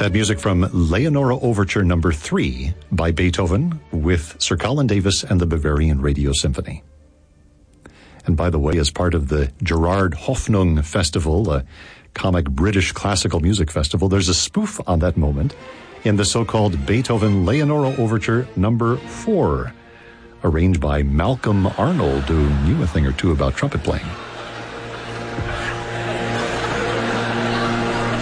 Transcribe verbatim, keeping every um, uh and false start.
That music from Leonora Overture Number Three by Beethoven with Sir Colin Davis and the Bavarian Radio Symphony. And by the way, as part of the Gerard Hoffnung Festival, a comic British classical music festival, there's a spoof on that moment in the so-called Beethoven Leonora Overture Number Four, arranged by Malcolm Arnold, who knew a thing or two about trumpet playing.